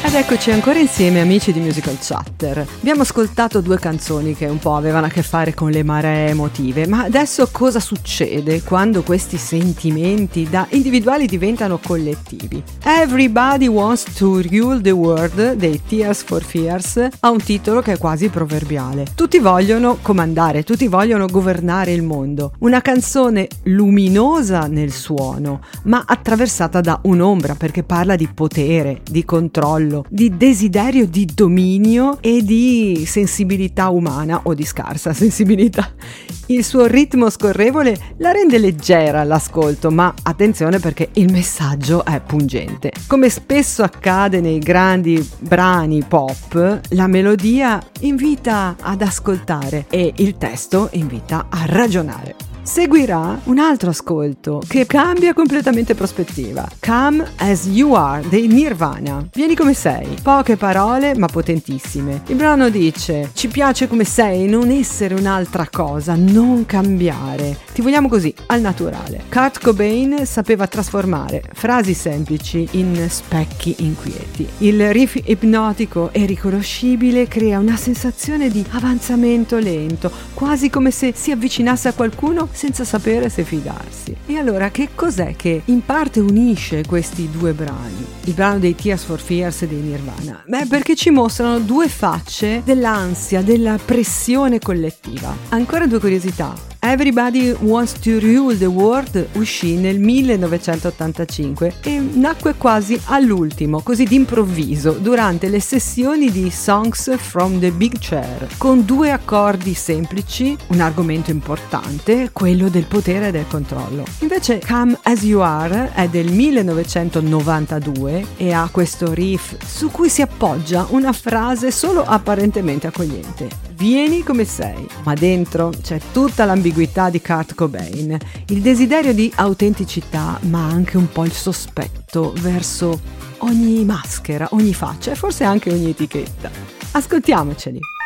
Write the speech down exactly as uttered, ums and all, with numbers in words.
Ed eccoci ancora insieme, amici di Musical Chatter. Abbiamo ascoltato due canzoni che un po' avevano a che fare con le maree emotive, ma adesso cosa succede quando questi sentimenti da individuali diventano collettivi? Everybody Wants to Rule the World dei Tears for Fears ha un titolo che è quasi proverbiale. Tutti vogliono comandare, tutti vogliono governare il mondo. Una canzone luminosa nel suono, ma attraversata da un'ombra perché parla di potere, di controllo, di desiderio di dominio e di sensibilità umana o di scarsa sensibilità. Il suo ritmo scorrevole la rende leggera all'ascolto, ma attenzione perché il messaggio è pungente. Come spesso accade nei grandi brani pop, la melodia invita ad ascoltare e il testo invita a ragionare. Seguirà un altro ascolto che cambia completamente prospettiva. Come As You Are dei Nirvana. Vieni come sei. Poche parole ma potentissime. Il brano dice: ci piace come sei, non essere un'altra cosa, non cambiare. Ti vogliamo così, al naturale. Kurt Cobain sapeva trasformare frasi semplici in specchi inquieti. Il riff ipnotico e riconoscibile crea una sensazione di avanzamento lento, quasi come se si avvicinasse a qualcuno senza sapere se fidarsi. E allora che cos'è che in parte unisce questi due brani? Il brano dei Tears for Fears e dei Nirvana? Beh, perché ci mostrano due facce dell'ansia, della pressione collettiva. Ancora due curiosità. Everybody Wants to Rule the World uscì nel millenovecentottantacinque e nacque quasi all'ultimo, così d'improvviso, durante le sessioni di Songs from the Big Chair, con due accordi semplici, un argomento importante, quello del potere e del controllo. Invece Come As You Are è del millenovecentonovantadue e ha questo riff su cui si appoggia una frase solo apparentemente accogliente. Vieni come sei, ma dentro c'è tutta l'ambiguità di Kurt Cobain, il desiderio di autenticità, ma anche un po' il sospetto verso ogni maschera, ogni faccia e forse anche ogni etichetta. Ascoltiamoceli.